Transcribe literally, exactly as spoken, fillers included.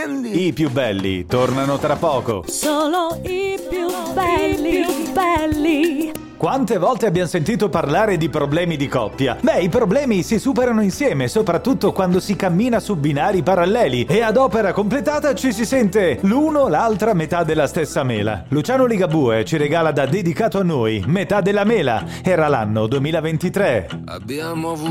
prendi. I più belli tornano tra poco. Solo i più belli, i più belli. Quante volte abbiamo sentito parlare di problemi di coppia? Beh, i problemi si superano insieme, soprattutto quando si cammina su binari paralleli e ad opera completata ci si sente l'uno l'altra metà della stessa mela. Luciano Ligabue ci regala da Dedicato a noi Metà della mela. Era l'anno duemilaventitré. Abbiamo avuto